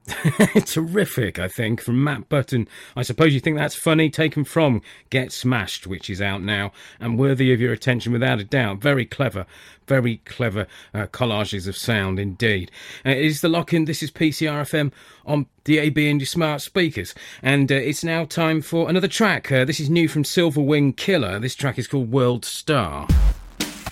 Terrific, I think, from Matt Button. I suppose you think that's funny, taken from Get Smashed, which is out now, and worthy of your attention without a doubt. Very clever collages of sound indeed. It is the lock-in. This is PCRFM on DAB and your smart speakers, and it's now time for another track. This is new from Silverwing Killer. This track is called World Star.